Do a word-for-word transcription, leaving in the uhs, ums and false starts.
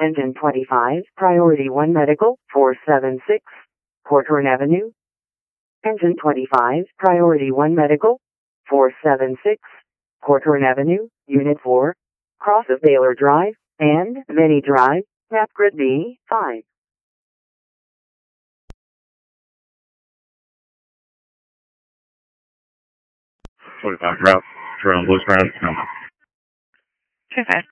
Engine twenty-five, Priority one Medical, four seven six, Corcoran Avenue. Engine twenty-five, Priority one Medical, four seven six, Corcoran Avenue, Unit four, cross of Baylor Drive, and Many Drive, map grid B five. twenty-five route, around Blues Ground. two five.